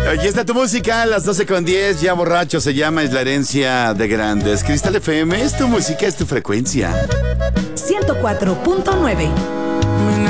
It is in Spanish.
Aquí está tu música, a las 12:10, ya borracho, se llama Es la herencia de grandes. Cristal FM, es tu música, es tu frecuencia. 104.9.